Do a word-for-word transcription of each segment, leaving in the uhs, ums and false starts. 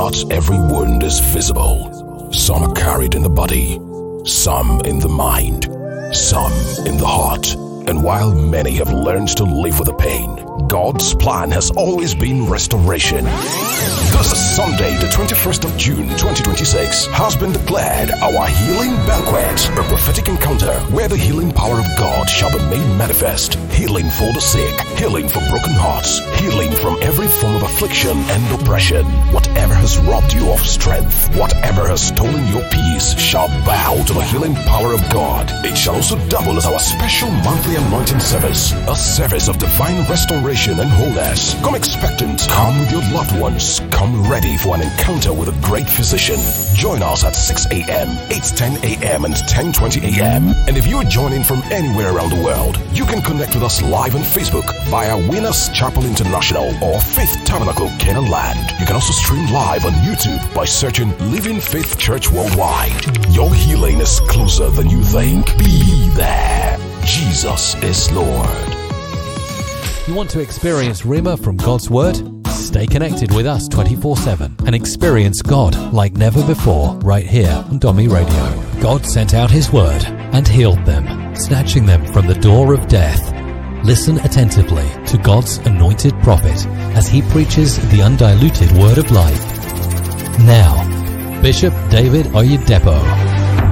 Not every wound is visible. Some are carried in the body, some in the mind, some in the heart. And while many have learned to live with the pain, God's plan has always been restoration. This Sunday, the twenty-first of June, twenty twenty-six, has been declared our Healing Banquet, a prophetic encounter where the healing power of God shall be made manifest. Healing for the sick, healing for broken hearts, healing from every form of affliction and oppression. Whatever has robbed you of strength, whatever has stolen your peace, shall bow to the healing power of God. It shall also double as our special monthly anointing service, a service of divine restoration and wholeness. Come expectant, come with your loved ones, come ready for an encounter with a great physician. Join us at six a.m., eight ten a.m. and ten twenty a.m. And if you are joining from anywhere around the world, you can connect with us live on Facebook via Winners Chapel International or Faith Tabernacle Canaan Land. You can also stream live on YouTube by searching Living Faith Church Worldwide. Your healing is closer than you think. Be there. Jesus is Lord. You want to experience Rhema from God's Word? Stay connected with us twenty-four seven and experience God like never before right here on Domi Radio. God sent out His Word and healed them, snatching them from the door of death. Listen attentively to God's anointed prophet as he preaches the undiluted Word of life. Now, Bishop David Oyedepo.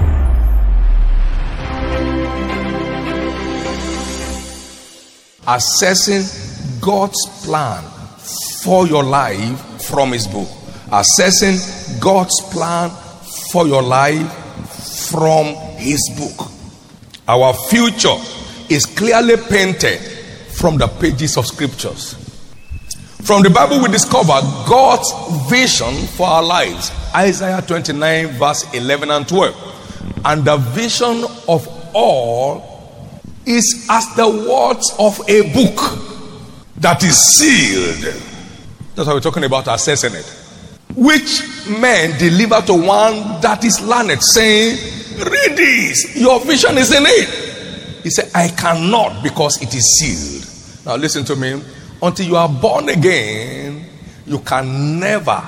Assessing God's plan for your life from His book. Assessing God's plan for your life from His book. Our future is clearly painted from the pages of scriptures. From the Bible we discover God's vision for our lives. Isaiah twenty-nine verse eleven and twelve. And the vision of all is as the words of a book that is sealed. That's why we're talking about assessing it. Which men deliver to one that is learned, saying, read this, your vision is in it. He said, I cannot, because it is sealed. Now listen to me. Until you are born again, you can never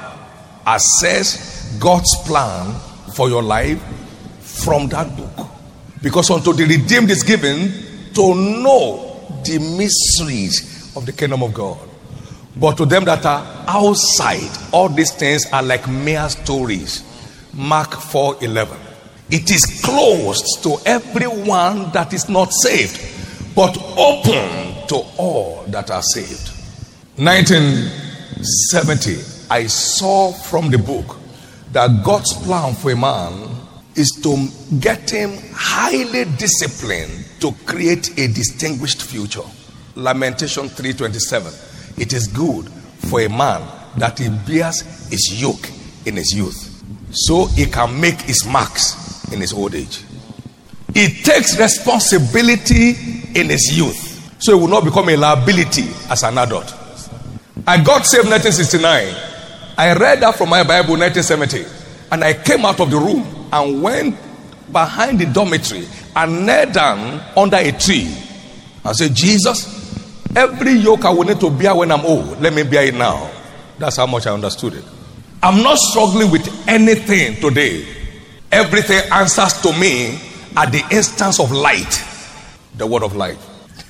assess God's plan for your life from that book. Because until the redeemed is given to know the mysteries of the kingdom of God. But to them that are outside, all these things are like mere stories. Mark four eleven. It is closed to everyone that is not saved, but open to all that are saved. nineteen seventy, I saw from the book that God's plan for a man is to get him highly disciplined to create a distinguished future. Lamentation three twenty-seven. It is good for a man that he bears his yoke in his youth, so he can make his marks in his old age. He takes responsibility in his youth, so he will not become a liability as an adult. I got saved in nineteen sixty-nine. I read that from my Bible nineteen seventy, and I came out of the room and went behind the dormitory and knelt down under a tree and said, Jesus, every yoke I will need to bear when I'm old, let me bear it now. That's how much I understood it. I'm not struggling with anything today. Everything answers to me at the instance of light, the word of life.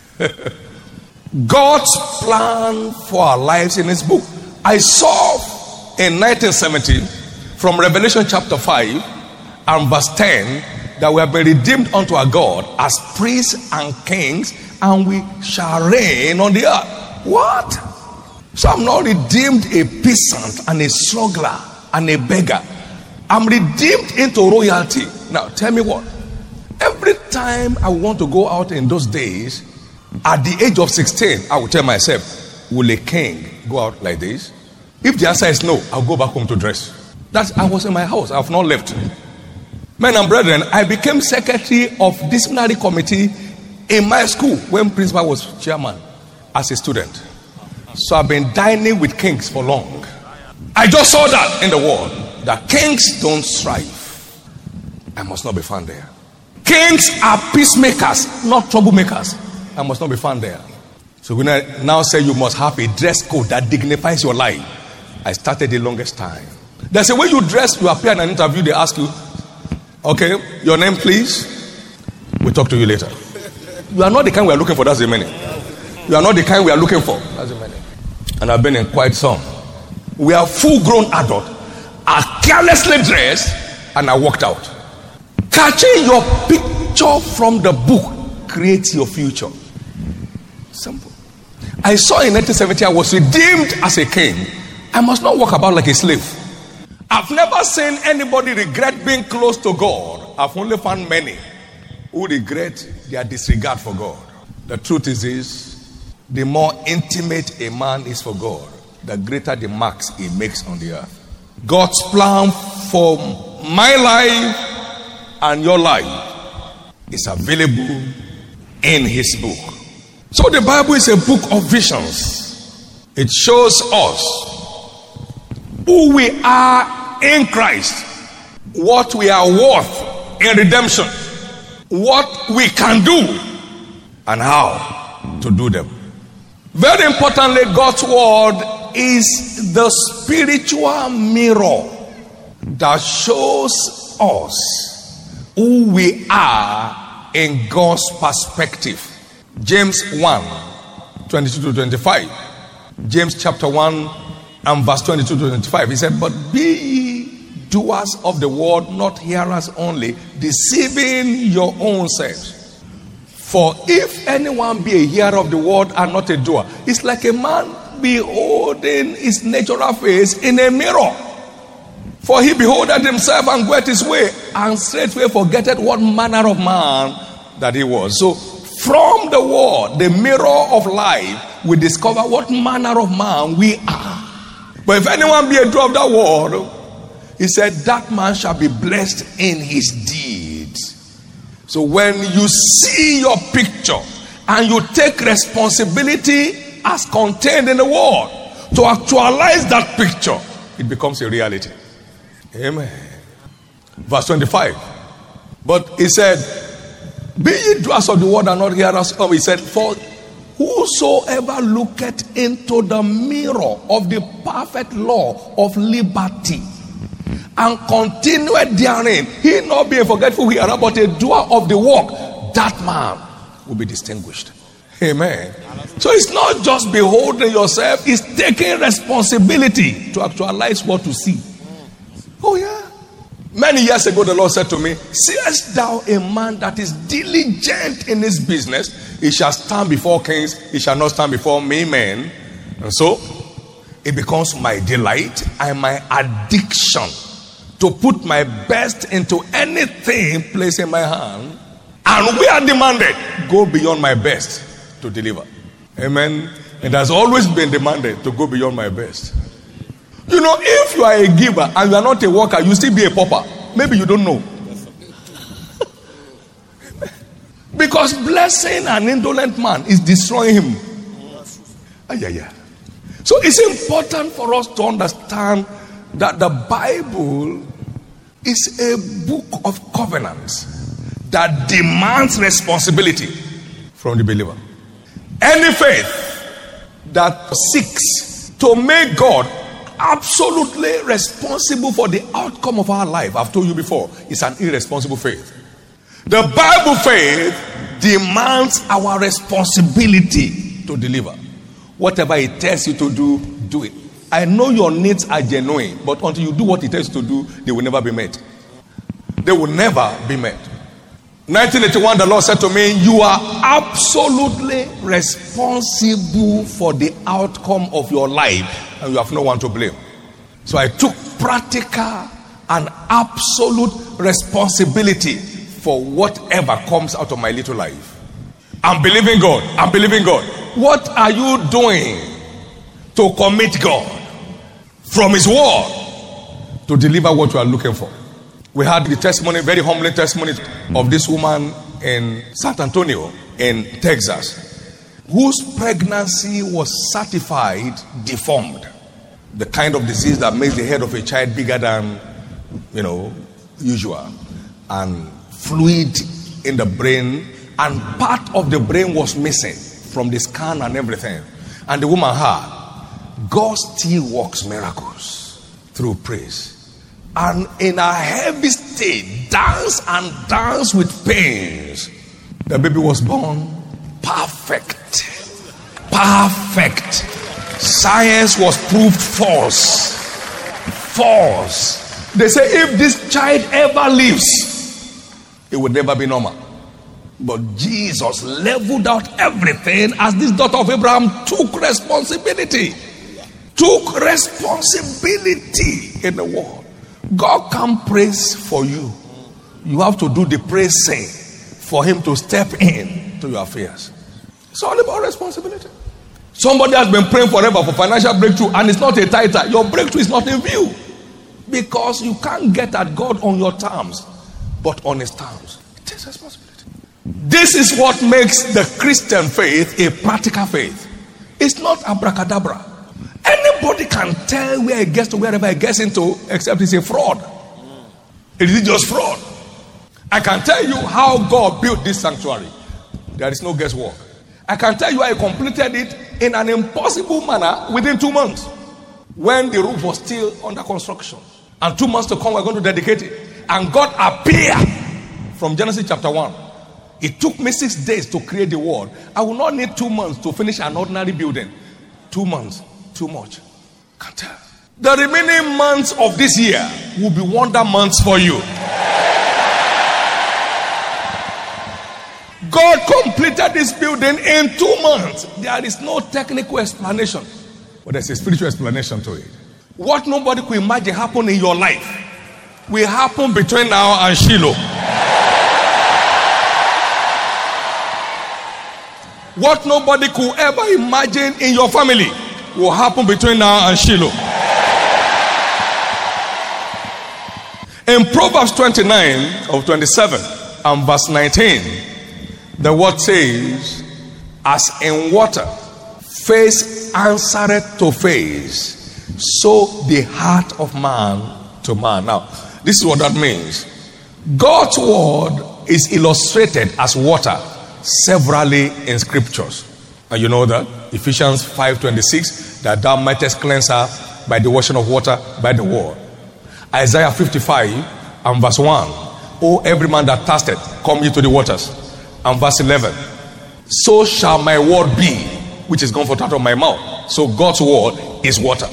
God's plan for our lives in His book. I saw in nineteen seventy from Revelation chapter five and verse ten that we have been redeemed unto our God as priests and kings, and we shall reign on the earth. What? So I'm not redeemed a peasant and a struggler and a beggar. I'm redeemed into royalty. Now tell me what? Every time I want to go out in those days, at the age of sixteen, I will tell myself, will a king go out like this? If the answer is no, I'll go back home to dress. That's, I was in my house. I have not left. Men and brethren, I became secretary of disciplinary committee in my school when principal was chairman as a student. So I've been dining with kings for long. I just saw that in the world, that kings don't strive. I must not be found there. Kings are peacemakers, not troublemakers. I must not be found there. So when I now say you must have a dress code that dignifies your life, I started the longest time. There's a way you dress, you appear in an interview, they ask you, okay, your name please. We'll talk to you later. You are not the kind we are looking for, that's the meaning. You are not the kind we are looking for, that's the meaning. And I've been in quite some. We are full-grown adults, are carelessly dressed, and I walked out. Catching your picture from the book creates your future. Simple. I saw in nineteen seventy I was redeemed as a king. I must not walk about like a slave. I've never seen anybody regret being close to God. I've only found many who regret their disregard for God. The truth is this: the more intimate a man is for God, the greater the marks he makes on the earth. God's plan for my life and your life is available in his book. So the Bible is a book of visions. It shows us who we are in Christ, what we are worth in redemption, what we can do, and how to do them. Very importantly, God's word is the spiritual mirror that shows us who we are in God's perspective. James one, twenty-two to twenty-five. James chapter one and verse twenty-two to twenty-five. He said, but be ye doers of the word, not hearers only, deceiving your own selves. For if anyone be a hearer of the word and not a doer, it's like a man beholding his natural face in a mirror. For he beholdeth himself and goeth his way, and straightway forgetteth what manner of man that he was. So from the word, the mirror of life, we discover what manner of man we are. But if anyone be a doer of that word, he said, that man shall be blessed in his deeds. So when you see your picture and you take responsibility as contained in the word to actualize that picture, it becomes a reality. Amen. Verse twenty-five. But he said, be ye doers of the word and not hearers. Oh, he said, for whosoever looketh into the mirror of the perfect law of liberty and continueth therein, he not be a forgetful hearer, but a doer of the work, that man will be distinguished. Amen. So it's not just beholding yourself, it's taking responsibility to actualize what you see. Oh yeah. Many years ago, the Lord said to me, seest thou a man that is diligent in his business? He shall stand before kings, he shall not stand before me, men. And so, it becomes my delight and my addiction to put my best into anything placed in my hand. And we are demanded, go beyond my best to deliver. Amen. It has always been demanded to go beyond my best. You know, if you are a giver and you are not a worker, you still be a pauper. Maybe you don't know. Because blessing an indolent man is destroying him. Ah, yeah, yeah. So it's important for us to understand that the Bible is a book of covenants that demands responsibility from the believer. Any faith that seeks to make God absolutely responsible for the outcome of our life, I've told you before, is an irresponsible faith. The Bible faith demands our responsibility to deliver. Whatever it tells you to do, do it. I know your needs are genuine, but until you do what it tells you to do, they will never be met. They will never be met. nineteen eighty-one, the Lord said to me, you are absolutely responsible for the outcome of your life, and you have no one to blame. So I took practical and absolute responsibility for whatever comes out of my little life. I'm believing God. I'm believing God. What are you doing to commit God from his word to deliver what you are looking for? We had the testimony, very humbling testimony of this woman in San Antonio in Texas, whose pregnancy was certified deformed. The kind of disease that makes the head of a child bigger than, you know, usual. And fluid in the brain, and part of the brain was missing from the scan and everything. And the woman had. God still works miracles through praise. and in a heavy state, dance and dance with pains. The baby was born perfect. Perfect. Science was proved false. False. They say if this child ever lives, it would never be normal. But Jesus leveled out everything as this daughter of Abraham took responsibility. Took responsibility in the world. God can't praise for you. You have to do the praising for him to step in to your affairs. It's all about responsibility. Somebody has been praying forever for financial breakthrough and it's not a tither. Your breakthrough is not in view. Because you can't get at God on your terms, but on his terms. It takes responsibility. This is what makes the Christian faith a practical faith. It's not abracadabra. Anybody can tell where it gets to wherever it gets into, except it's a fraud. It is just fraud. I can tell you how God built this sanctuary. There is no guesswork. I can tell you how he completed it in an impossible manner within two months. When the roof was still under construction. And two months to come, we're going to dedicate it. And God appeared from Genesis chapter one. It took me six days to create the world. I will not need two months to finish an ordinary building. Two months, too much. Can't tell. The remaining months of this year will be wonder months for you. God completed this building in two months. There is no technical explanation. But there's a spiritual explanation to it. What nobody could imagine happen in your life will happen between now and Shiloh. What nobody could ever imagine in your family will happen between now and Shiloh. In Proverbs twenty-nine of twenty-seven and verse nineteen, the word says, as in water, face answereth to face, so the heart of man to man. Now, this is what that means. God's word is illustrated as water severally in scriptures. And you know that Ephesians five twenty-six, that thou mightest cleanse her by the washing of water by the word. Isaiah fifty-five and verse one, O every man that thirsteth, come ye to the waters. And verse eleven, so shall my word be, which is gone forth out of my mouth. So God's word is water.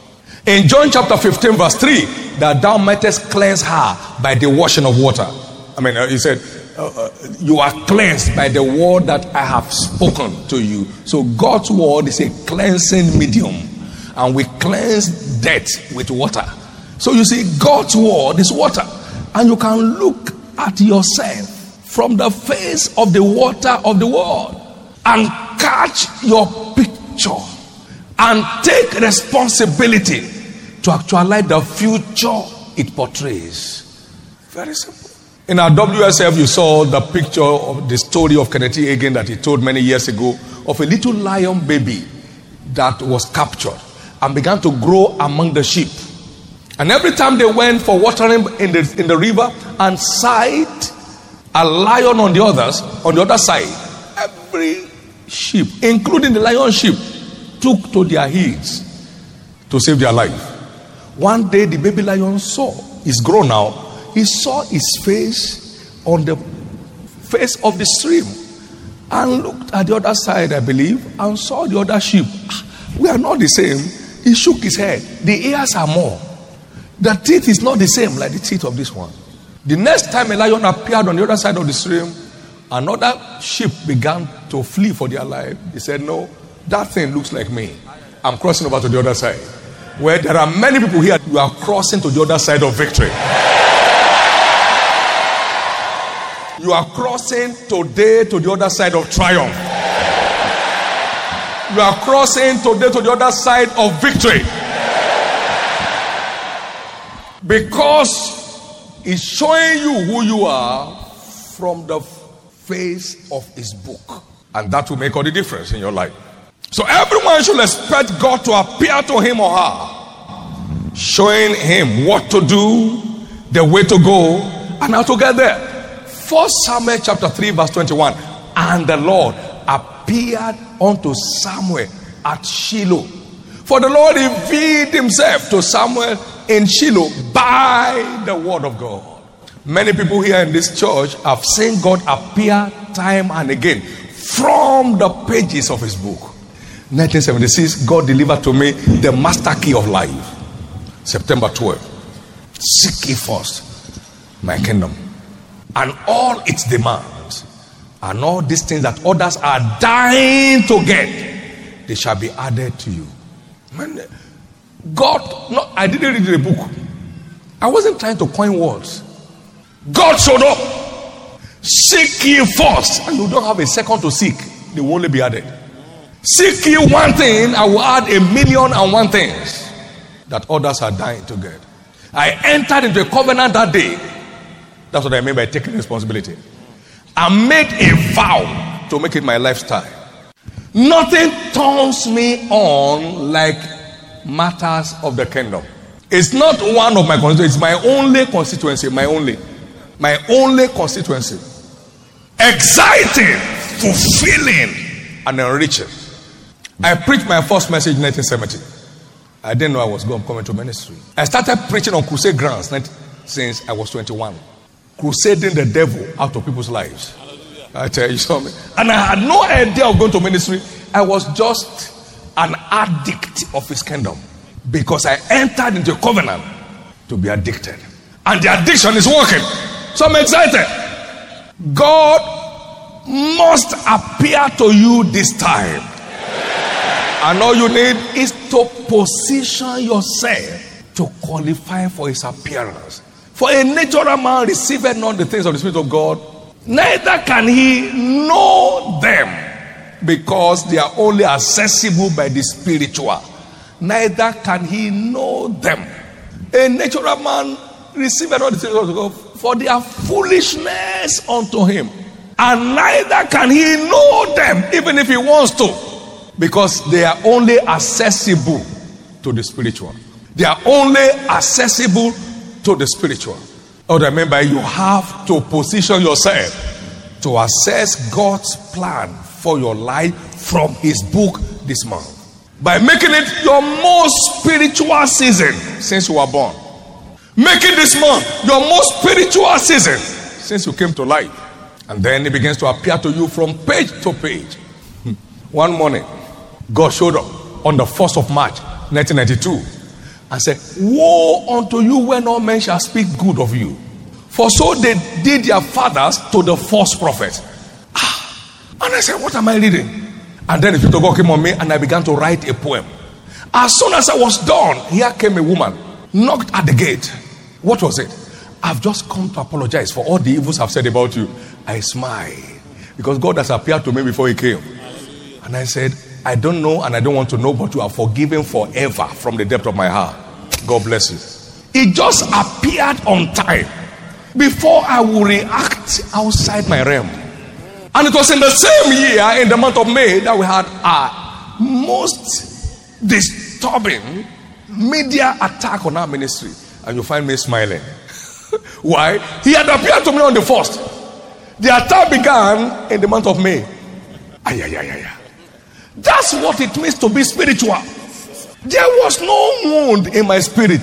In John chapter fifteen verse three, that thou mightest cleanse her by the washing of water. I mean, uh, he said, uh, uh, you are cleansed by the word that I have spoken to you. So God's word is a cleansing medium. And we cleanse death with water. So you see, God's word is water. And you can look at yourself from the face of the water of the world and catch your picture and take responsibility to actualize the future it portrays. Very simple. In our W S F, you saw the picture of the story of Kenneth E. Hagin that he told many years ago of a little lion baby that was captured and began to grow among the sheep. And every time they went for watering in the, in the river and sight a lion on the others, on the other side, every sheep, including the lion sheep, took to their heels to save their life. One day the baby lion saw, he's grown now, he saw his face on the face of the stream and looked at the other side, I believe, and saw the other sheep. We are not the same. He shook his head. The ears are more. The teeth is not the same like the teeth of this one. The next time a lion appeared on the other side of the stream, another sheep began to flee for their life. He said, no, that thing looks like me. I'm crossing over to the other side. Where there are many people here, you are crossing to the other side of victory. You are crossing today to the other side of triumph. You are crossing today to the other side of victory. Because it's showing you who you are from the face of his book. And that will make all the difference in your life. So everyone should expect God to appear to him or her, showing him what to do, the way to go, and how to get there. First Samuel chapter three verse twenty-one. And the Lord appeared unto Samuel at Shiloh. For the Lord revealed himself to Samuel in Shiloh by the word of God. Many people here in this church have seen God appear time and again from the pages of his book. nineteen seventy-six, God delivered to me the master key of life. September twelfth. Seek ye first my kingdom and all its demands, and all these things that others are dying to get, they shall be added to you. Man, God, no, I didn't read the book. I wasn't trying to coin words. God showed up. Seek ye first, and you don't have a second to seek. They will only be added. Seek ye one thing, I will add a million and one things that others are dying to get. I entered into a covenant that day. That's what I mean by taking responsibility. I made a vow to make it my lifestyle. Nothing turns me on like matters of the kingdom. It's not one of my constituencies. It's my only constituency. My only. My only constituency. Exciting, fulfilling, and enriching. I preached my first message in nineteen seventy. I didn't know I was going coming to ministry. I started preaching on crusade grounds since I was twenty-one. Crusading the devil out of people's lives. I tell you something. And I had no idea of going to ministry. I was just an addict of his kingdom. Because I entered into a covenant to be addicted. And the addiction is working. So I'm excited. God must appear to you this time. And all you need is to position yourself to qualify for his appearance. For a natural man receiveth not the things of the Spirit of God, neither can he know them, because they are only accessible by the spiritual. Neither can he know them. A natural man receiveth not the things of God, for they are foolishness unto him. And neither can he know them, even if he wants to, because they are only accessible to the spiritual. They are only accessible to the spiritual. Oh, remember, you have to position yourself to assess God's plan for your life from his book this month. By making it your most spiritual season since you were born. Making this month your most spiritual season since you came to life. And then it begins to appear to you from page to page. One morning, God showed up on the first of March nineteen ninety-two and said, woe unto you when all men shall speak good of you. For so they did their fathers to the false prophets. Ah, and I said, what am I reading? And then the Spirit of God came on me and I began to write a poem. As soon as I was done, here came a woman, knocked at the gate. What was it? I've just come to apologize for all the evils I've said about you. I smiled because God has appeared to me before he came. And I said, I don't know and I don't want to know, but you are forgiven forever from the depth of my heart. God bless you. It just appeared on time before I would react outside my realm. And it was in the same year, in the month of May, that we had our most disturbing media attack on our ministry. And you find me smiling. Why? He had appeared to me on the first. The attack began in the month of May. Ay, ay, ay, ay. That's what it means to be spiritual. There was no wound in my spirit.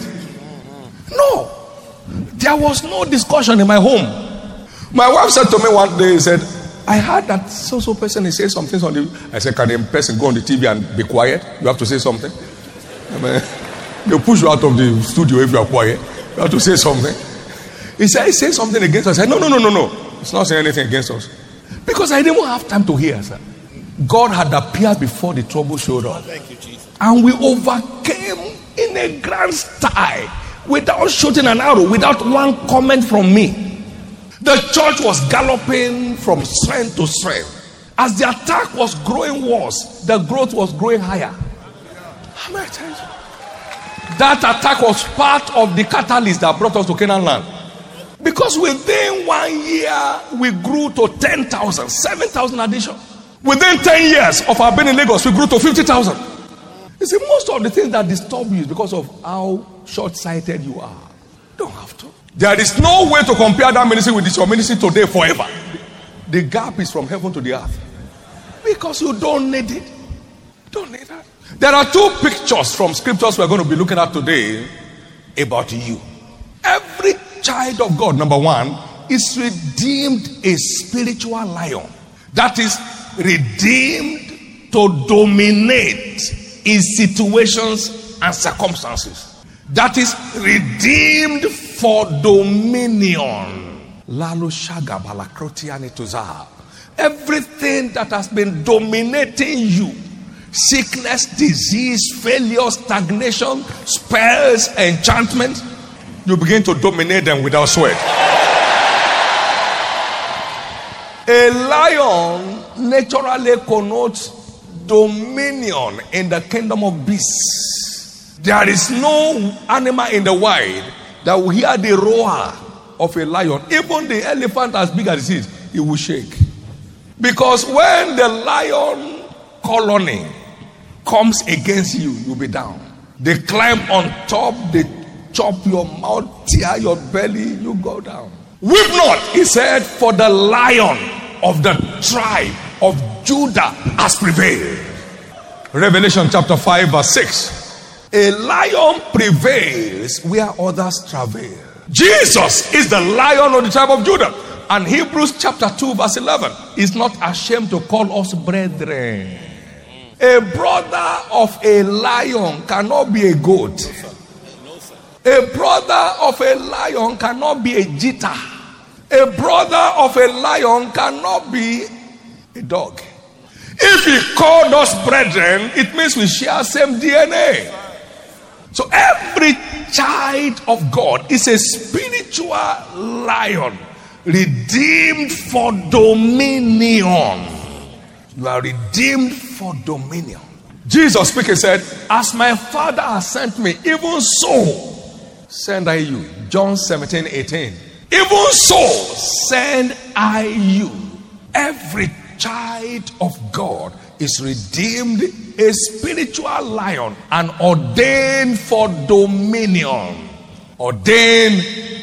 No. There was no discussion in my home. My wife said to me one day, he said, I heard that so-so person, he said some things on the... I said, can the person go on the T V and be quiet? You have to say something. I mean, they'll push you out of the studio if you are quiet. You have to say something. He said, say something against us. I said, no, no, no, no, no. It's not saying anything against us. Because I didn't have time to hear, sir. God had appeared before the trouble showed up. Thank you, Jesus. And we overcame in a grand style without shooting an arrow, without one comment from me. The church was galloping from strength to strength. As the attack was growing worse, the growth was growing higher. How many times? That attack was part of the catalyst that brought us to Canaan land. Because within one year, we grew to ten thousand, seven thousand addition. Within ten years of our being in Lagos, we grew to fifty thousand. You see, most of the things that disturb you is because of how short-sighted you are. You don't have to. There is no way to compare that ministry with this your ministry today forever. The gap is from heaven to the earth. Because you don't need it. You don't need that. There are two pictures from scriptures we're going to be looking at today about you. Every child of God, number one, is redeemed a spiritual lion. That is redeemed to dominate in situations and circumstances. That is redeemed for dominion. Lalo shaga balakrotiani tuza. Everything that has been dominating you, sickness, disease, failure, stagnation, spells, enchantment, you begin to dominate them without sweat. A lion naturally connotes dominion in the kingdom of beasts. There is no animal in the wild that will hear the roar of a lion. Even the elephant, as big as it is, it will shake. Because when the lion colony comes against you, you'll be down. They climb on top, they chop your mouth, tear your belly, you go down. Weep not, he said, for the lion of the tribe of Judah has prevailed. Revelation chapter five verse six. A lion prevails where others travail. Jesus is the lion of the tribe of Judah. And Hebrews chapter two verse eleven is not ashamed to call us brethren. A brother of a lion cannot be a goat. A brother of a lion cannot be a cheetah. A brother of a lion cannot be a dog. If he called us brethren, it means we share same D N A. So every child of God is a spiritual lion, redeemed for dominion. You are redeemed for dominion. Jesus speaking said, as my Father has sent me, even so send I you. John seventeen eighteen. Even so send I you. Every child of God is redeemed, a spiritual lion, and ordained for dominion. Ordained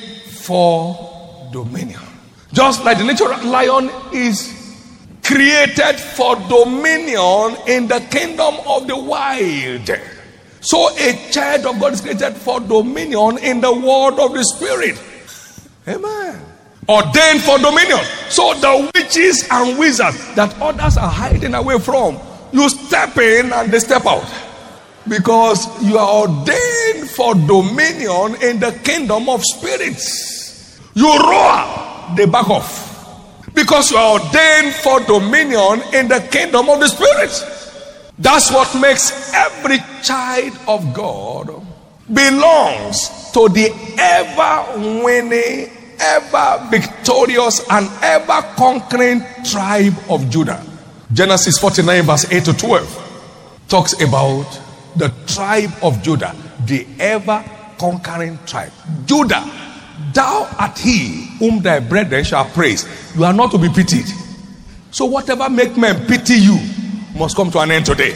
for dominion. Just like the natural lion is created for dominion in the kingdom of the wild, so a child of God is created for dominion in the world of the spirit. Amen. Ordained for dominion. So the witches and wizards that others are hiding away from, you step in and they step out. Because you are ordained for dominion in the kingdom of spirits. You roar, they back off. Because you are ordained for dominion in the kingdom of the spirits. That's what makes every child of God belongs to the ever winning, ever victorious, and ever conquering tribe of Judah. Genesis forty-nine verse eight to twelve talks about the tribe of Judah, the ever conquering tribe. Judah, thou art he whom thy brethren shall praise. You are not to be pitied. So whatever make men pity you must come to an end today.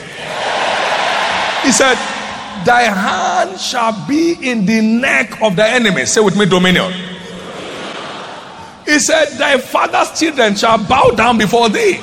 He said, thy hand shall be in the neck of the enemy. Say with me, dominion. He said, thy father's children shall bow down before thee.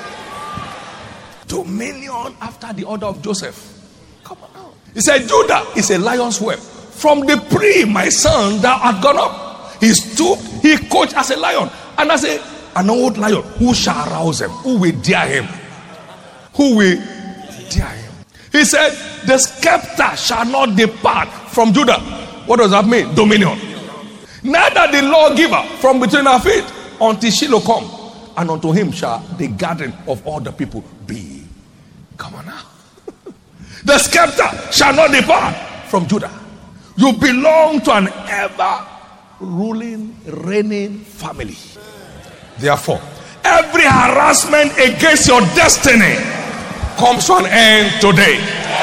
Dominion after the order of Joseph. Come on now. He said, Judah is a lion's whelp. From the pre, my son, thou art gone up. He stooped, he coached as a lion. And as a, an old lion, who shall rouse him? Who will dare him? Who will dare him? He said, the scepter shall not depart from Judah. What does that mean? Dominion. Neither the lawgiver from between our feet until Shiloh come, and unto him shall the garden of all the people be. Come on now. The scepter shall not depart from Judah. You belong to an ever ruling, reigning family. Therefore, every harassment against your destiny comes to an end today.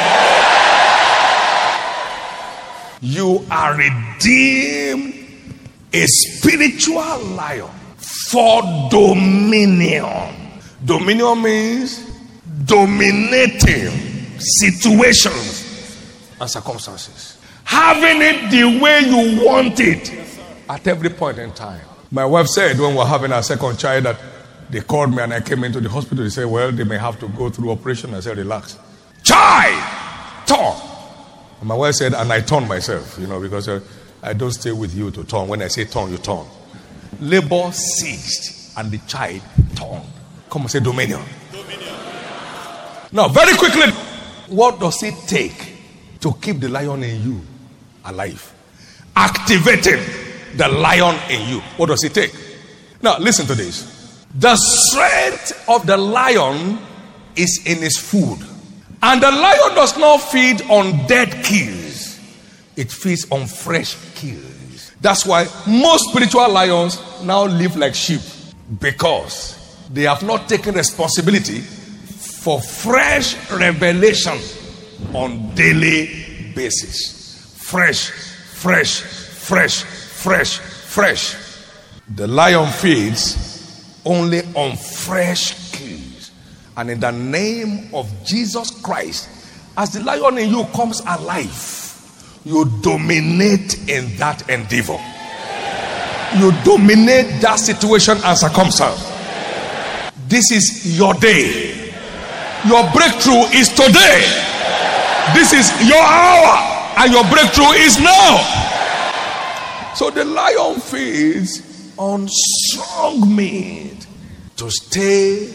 You are redeemed, a spiritual lion for dominion. Dominion means dominating situations and circumstances. Having it the way you want it at every point in time. My wife said when we were having our second child that they called me and I came into the hospital. They said, well, they may have to go through operation. I said, relax. Child! Talk! And my wife said, and I turn myself, you know, because uh, I don't stay with you to turn. When I say turn, you turn. Labor ceased, and the child turned. Come and say dominion. Dominion. Now, very quickly, what does it take to keep the lion in you alive? Activating the lion in you. What does it take? Now, listen to this. The strength of the lion is in his food. And the lion does not feed on dead kills. It feeds on fresh kills. That's why most spiritual lions now live like sheep. Because they have not taken responsibility for fresh revelation on daily basis. Fresh, fresh, fresh, fresh, fresh. The lion feeds only on fresh kills. And in the name of Jesus Christ, as the lion in you comes alive, you dominate in that endeavor. You dominate that situation and circumstance. This is your day. Your breakthrough is today. This is your hour, and your breakthrough is now. So the lion feeds on strong meat to stay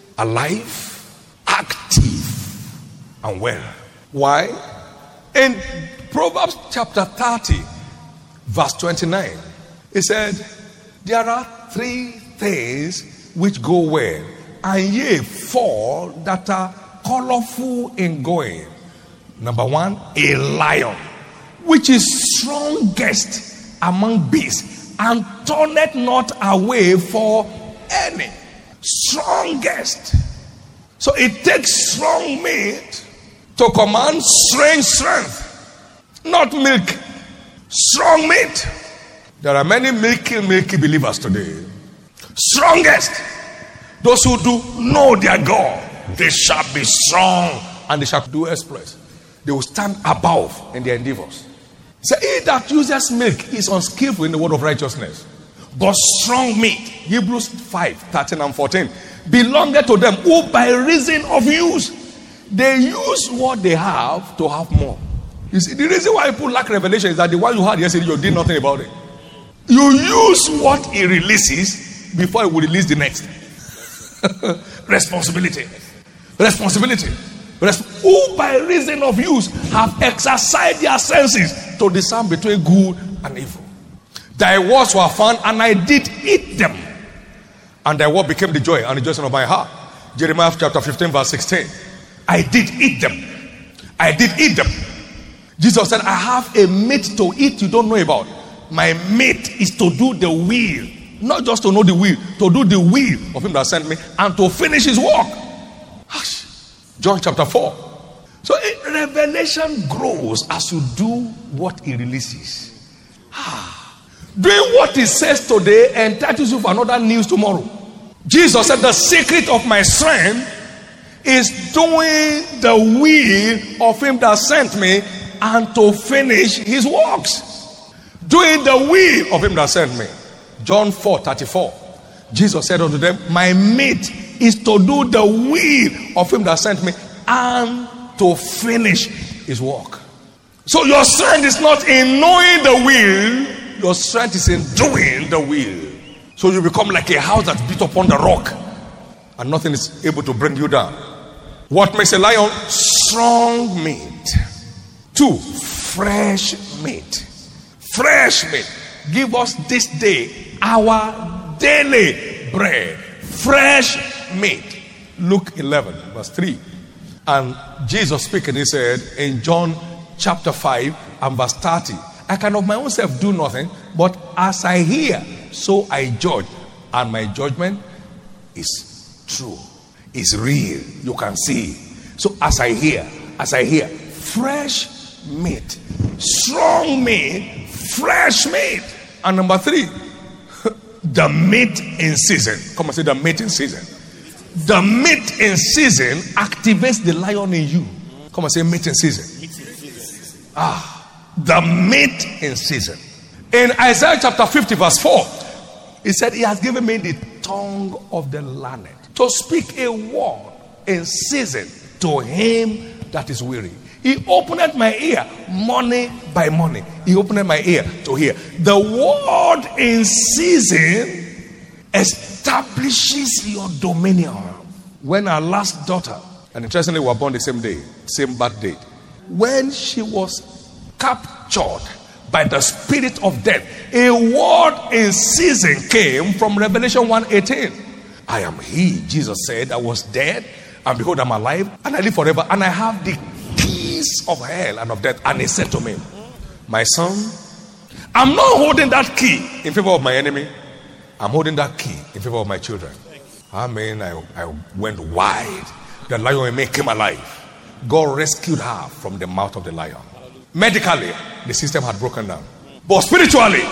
alive, active, and well. Why? In Proverbs chapter thirty, verse twenty-nine, it said, there are three things which go well, and yea, four that are colorful in going. Number one, a lion, which is strongest among beasts, and turneth not away for any. Strongest. So it takes strong meat to command strange strength, not milk. Strong meat. There are many milky, milky believers today. Strongest. Those who do know their God, they shall be strong and they shall do exploits. They will stand above in their endeavors. So he that uses milk is unskillful in the word of righteousness. But strong meat, Hebrews five, thirteen and fourteen, belongeth to them who by reason of use, they use what they have to have more. You see, the reason why people lack revelation is that the one you had yesterday, you did nothing about it. You use what he releases before he will release the next. Responsibility. Responsibility. Resp- who by reason of use have exercised their senses to discern between good and evil. Thy words were found, and I did eat them. And thy word became the joy and the rejoicing of my heart. Jeremiah chapter fifteen, verse sixteen. I did eat them. I did eat them. Jesus said, I have a meat to eat you don't know about. My meat is to do the will. Not just to know the will, to do the will of him that sent me and to finish his work. John chapter four. So revelation grows as you do what he releases. Doing what he says today entitles you for another news tomorrow. Jesus said, the secret of my strength is doing the will of him that sent me and to finish his works. Doing the will of him that sent me. John four, thirty-four. Jesus said unto them, my meat is to do the will of him that sent me and to finish his work. So your strength is not in knowing the will. Your strength is in doing the will. So you become like a house that's built upon the rock and nothing is able to bring you down. What makes a lion? Strong meat. Two, fresh meat. Fresh meat. Give us this day our daily bread. Fresh meat. Luke eleven, verse three. And Jesus speaking, he said in John chapter five and verse thirty, I can of my own self do nothing, but as I hear, so I judge. And my judgment is true, is real. You can see. So as I hear, as I hear, fresh meat, strong meat, fresh meat. And number three, the meat in season. Come and say the meat in season. The meat in season activates the lion in you. Come and say meat in season. Ah. The meat in season. In Isaiah chapter fifty, verse four, he said, he has given me the tongue of the learned to speak a word in season to him that is weary. He opened my ear, morning by morning. He opened my ear to hear. The word in season establishes your dominion. When our last daughter, and interestingly, we were born the same day, same birth date. When she was captured by the spirit of death, a word in season came from Revelation one eighteen. I am he, Jesus said, I was dead, and behold, I'm alive, and I live forever, and I have the keys of hell and of death. And he said to me, my son, I'm not holding that key in favor of my enemy. I'm holding that key in favor of my children. I mean, I, I went wide. The lion in me came alive. God rescued her from the mouth of the lion. Medically, the system had broken down. But spiritually,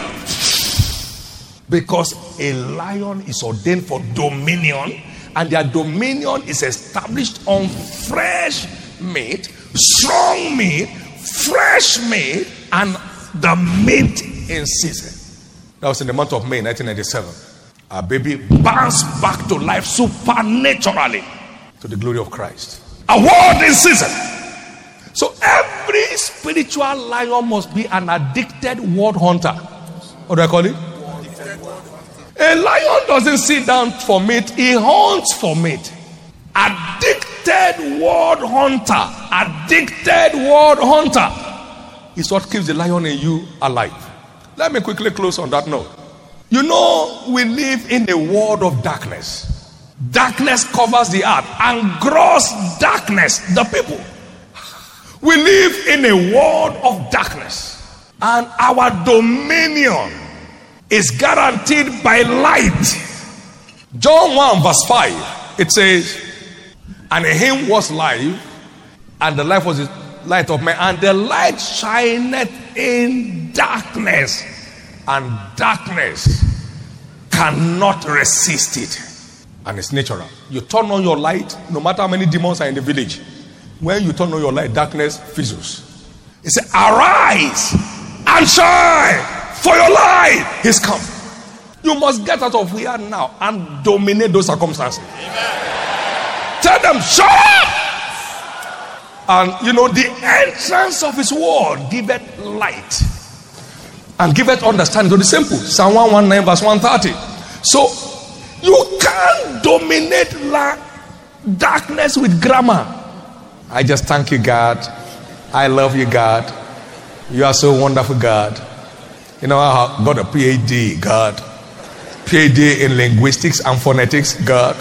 because a lion is ordained for dominion, and their dominion is established on fresh meat, strong meat, fresh meat, and the meat in season. That was in the month of May nineteen ninety-seven. Our baby bounced back to life supernaturally to the glory of Christ. A word in season. So every spiritual lion must be an addicted word hunter. What do I call it? A lion doesn't sit down for meat, he hunts for meat. Addicted word hunter. Addicted word hunter is what keeps the lion in you alive. Let me quickly close on that note. You know, we live in a world of darkness. Darkness covers the earth, and gross darkness the people. We live in a world of darkness, and our dominion is guaranteed by light. John one verse five, it says, and in him was life, and the life was the light of man, and the light shineth in darkness, and darkness cannot resist it. And it's natural. You turn on your light, no matter how many demons are in the village. When you turn on your light, darkness fizzles. It says, arise and shine, for your light is come. You must get out of here now and dominate those circumstances. Amen. Tell them, shut up! And you know, the entrance of his word giveth light and giveth understanding to the simple. Psalm one nineteen verse one thirty. So you can't dominate la- darkness with grammar. I just thank you, God. I love you, God. You are so wonderful, God. You know, I got a P H D, God. P H D in linguistics and phonetics, God.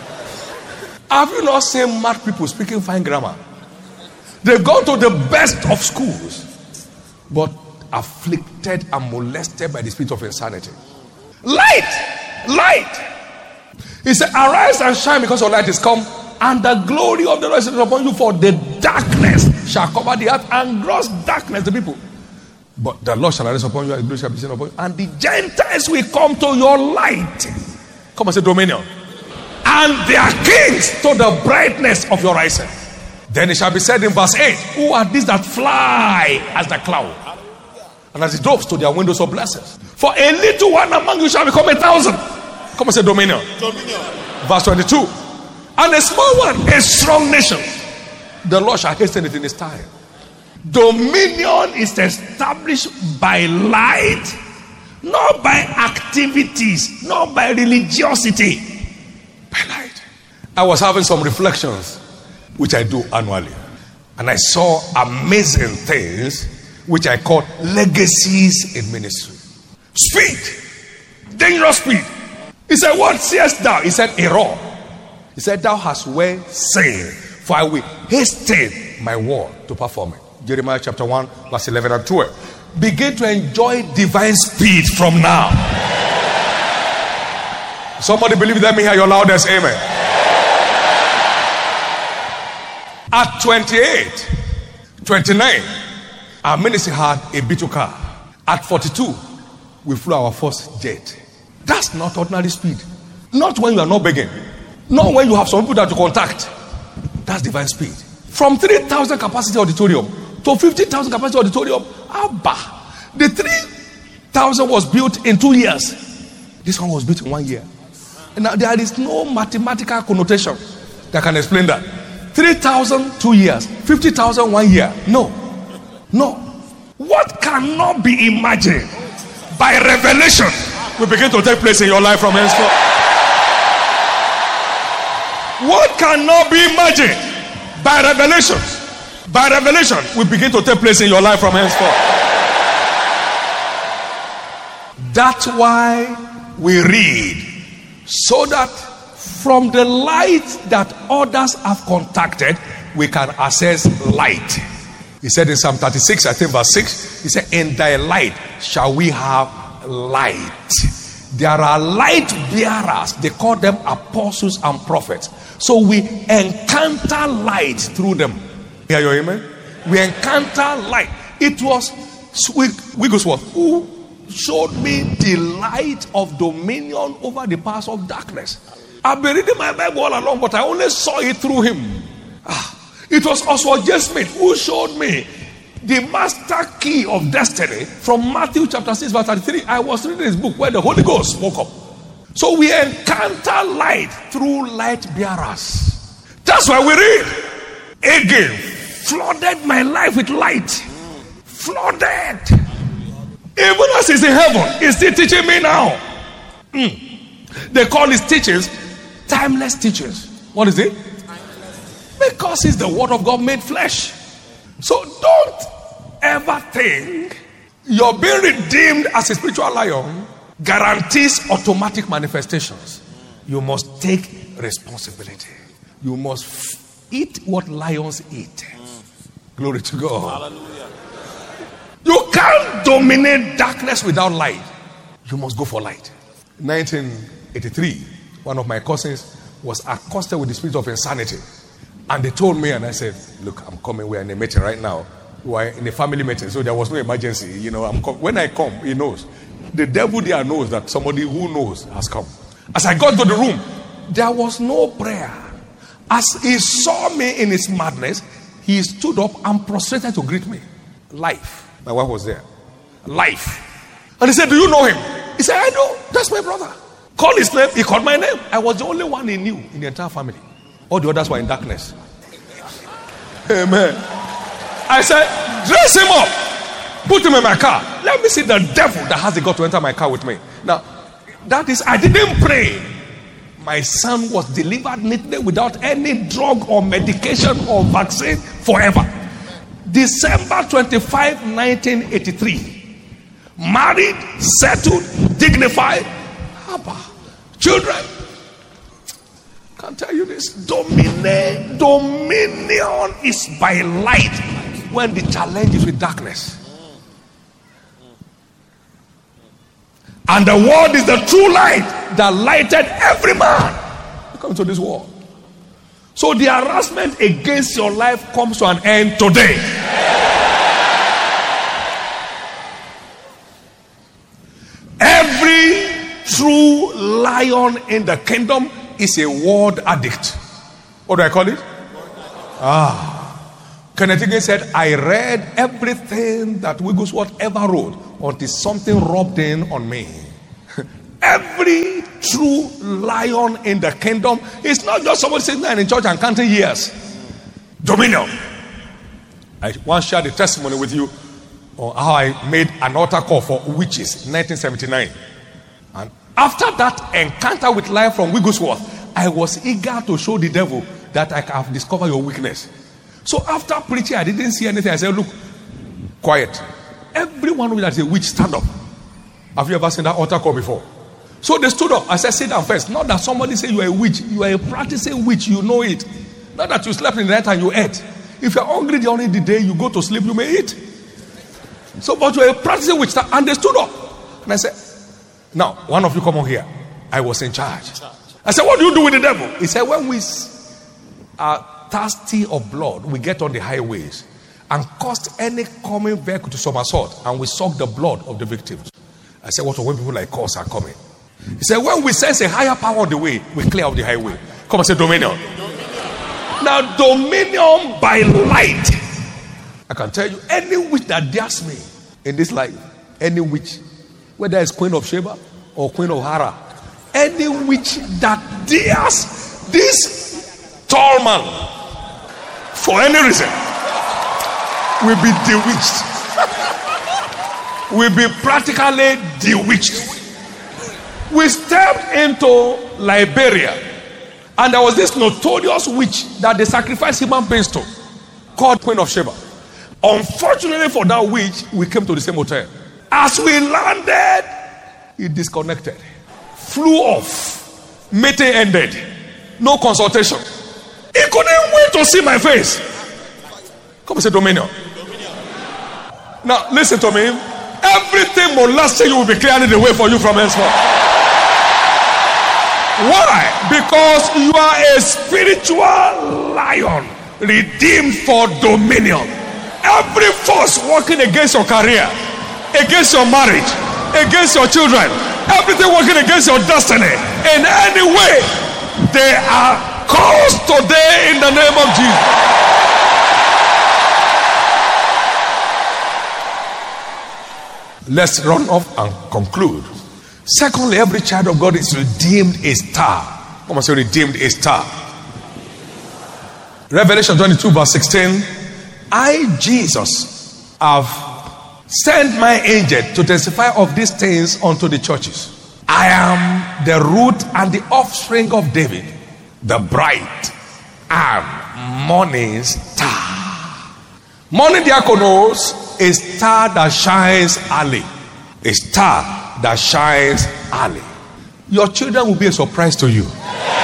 Have you not seen mad people speaking fine grammar? They've gone to the best of schools, but afflicted and molested by the spirit of insanity. Light! Light! He said, arise and shine, because your light is come, and the glory of the Lord is upon you, for the darkness shall cover the earth, and gross darkness the people. But the Lord shall arise upon you, and glory shall be seen upon you, and the Gentiles will come to your light. Come and say dominion. And their kings to the brightness of your rising. Then it shall be said in verse eight, who are these that fly as the cloud, and as the doves to their windows of blessings? For a little one among you shall become a thousand. Come and say dominion. Dominion. Verse twenty-two. And a small one, a strong nation, the Lord shall hasten it in his time. Dominion is established by light, not by activities, not by religiosity. By light. I was having some reflections, which I do annually, and I saw amazing things which I call legacies in ministry. Speed, dangerous speed. He said, what seest thou? He said, a roar. He said, thou hast well said, for I will hasten my word to perform it. Jeremiah chapter one, verse eleven and twelve. Begin to enjoy divine speed from now. Somebody believe, let me hear your loudest amen. At twenty-eight, twenty-nine, our ministry had a Beetle car. At forty-two, we flew our first jet. That's not ordinary speed. Not when you are not begging. Not when you have some people that you contact. That's divine speed. From three thousand capacity auditorium to fifty thousand capacity auditorium. Abba. The three thousand was built in two years. This one was built in one year. And now there is no mathematical connotation that can explain that. three thousand two years, fifty thousand one year. No. No. What cannot be imagined by revelation will begin to take place in your life from henceforth. What cannot be imagined by revelation, by revelation will begin to take place in your life from henceforth. That's why we read, so that from the light that others have contacted, we can access light. He said in Psalm thirty-six, I think verse six, he said, in thy light shall we have light. There are light bearers. They call them apostles and prophets. So we encounter light through them. Hear your amen? We encounter light. It was Wigglesworth who showed me the light of dominion over the powers of darkness. I've been reading my Bible all along, but I only saw it through him. Ah, it was Oswald J. Smith who showed me the master key of destiny from Matthew chapter six verse thirty-three. I was reading his book where the Holy Ghost spoke up. So we encounter light through light bearers. That's why we read again. Flooded my life with light. Flooded. Even as he's in heaven, he's still teaching me now. Mm. They call his teachings timeless teachings. What is it? Because it's the word of God made flesh. So don't ever think you're being redeemed as a spiritual lion guarantees automatic manifestations. You must take responsibility. You must f- eat what lions eat. Glory to God. Hallelujah. You can't dominate darkness without light. You must go for light. nineteen eighty-three, one of my cousins was accosted with the spirit of insanity. And they told me, and I said, look, I'm coming. We're in a meeting right now. We're in a family meeting, so there was no emergency. You know, I'm com- when I come, he knows. The devil there knows that somebody who knows has come. As I got to the room, there was no prayer. As he saw me in his madness, he stood up and prostrated to greet me. Life. My wife was there. Life. And he said, do you know him? He said, I know. That's my brother. Call his name. He called my name. I was the only one he knew in the entire family. All the others were in darkness. Amen. I said, dress him up. Put him in my car. Let me see the devil that has the God to enter my car with me. Now, that is, I didn't pray. My son was delivered neatly without any drug or medication or vaccine forever. December twenty-fifth, nineteen eighty-three. Married, settled, dignified. Abba. Children. Can't tell you this. Dominion, dominion is by light when the challenge is with darkness. And the word is the true light that lighted every man. Come to this world. So the harassment against your life comes to an end today. Every true lion in the kingdom is a word addict. What do I call it? Ah. Kenneth Hagin said, I read everything that Wigglesworth ever wrote until something rubbed in on me. Every true lion in the kingdom is not just somebody sitting there in church and counting years. Dominion. I once shared a testimony with you on how I made an altar call for witches in nineteen seventy-nine. And after that encounter with life from Wigglesworth, I was eager to show the devil that I have discovered your weakness. So after preaching, I didn't see anything. I said, look, quiet. Everyone who is a witch, stand up. Have you ever seen that altar call before? So they stood up. I said, sit down first. Not that somebody say you are a witch. You are a practicing witch. You know it. Not that you slept in the night and you ate. If you are hungry during the day, you go to sleep, you may eat. So, but you are a practicing witch. And they stood up. And I said, now, one of you come on here. I was in charge. I said, what do you do with the devil? He said, when we are thirsty of blood, we get on the highways and cause any coming vehicle to somersault, and we suck the blood of the victims. I said, what when people like us are coming? He said, when we sense a higher power on the way, we clear out the highway. Come and say dominion. Dominion. Now, dominion by light. I can tell you, any witch that dares me in this life, any witch, whether it's Queen of Sheba or Queen of Hara, any witch that dares this tall man for any reason, will be bewitched. Will be practically bewitched. We stepped into Liberia, and there was this notorious witch that they sacrificed human beings to, called Queen of Sheba. Unfortunately for that witch, we came to the same hotel. As we landed, it disconnected, flew off, meeting ended, no consultation. He couldn't wait to see my face. Come and say dominion. Now listen to me. Everything molesting you will be clearing the way for you from henceforth. Why? Because you are a spiritual lion, redeemed for dominion. Every force working against your career, against your marriage, against your children, everything working against your destiny, in any way, they are caused today in the name of Jesus. Let's run off and conclude. Secondly, every child of God is redeemed a star. Come on, say redeemed a star. Revelation twenty-two verse sixteen. I, Jesus, have sent my angel to testify of these things unto the churches. I am the root and the offspring of David, the bright and morning star. Morning diakonos, a star that shines early. A star that shines early. Your children will be a surprise to you.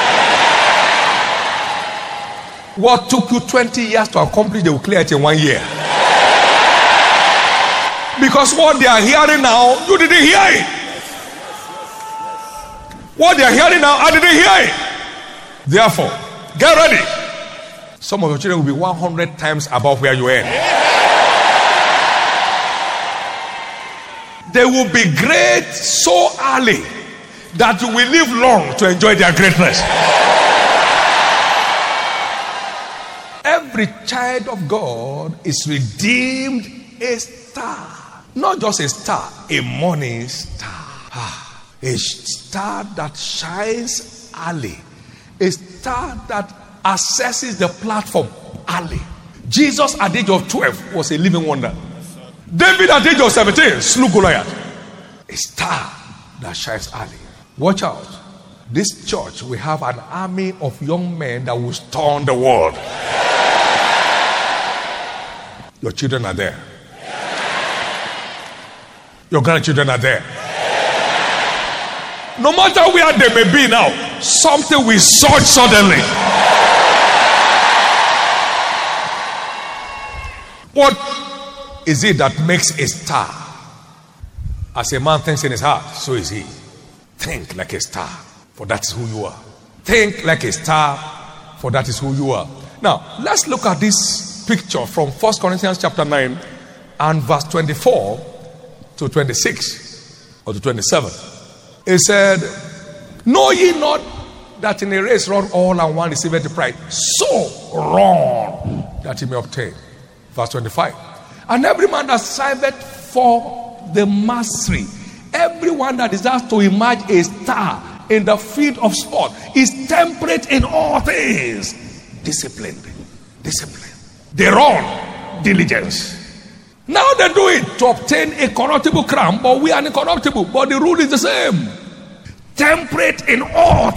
What took you twenty years to accomplish, they will clear it in one year. Because what they are hearing now, you didn't hear it. What they are hearing now, I didn't hear it. Therefore, get ready. Some of your children will be one hundred times above where you are. They will be great so early that you will live long to enjoy their greatness. Every child of God is redeemed a star. Not just a star, a morning star. A star that shines early. A star that accesses the platform early. Jesus at the age of twelve was a living wonder. David at the age of seventeen slew Goliath. A star that shines early. Watch out. This church will have an army of young men that will storm the world. Your children are there. Your grandchildren are there. No matter where they may be now, something will surge suddenly. What is it that makes a star? As a man thinks in his heart, so is he. Think like a star, for that is who you are. Think like a star, for that is who you are. Now, let's look at this picture from First Corinthians chapter nine and verse twenty-four to twenty-six or to twenty-seven. It said, know ye not that in a race run all and one receiveth the prize? So run that he may obtain. Verse twenty-five. And every man that striveth for the mastery, everyone that desires to emerge a star in the field of sport, is temperate in all things. Disciplined. Discipline. They run diligence. Now they do it to obtain a corruptible crown, but we are incorruptible. But the rule is the same. Temperate in all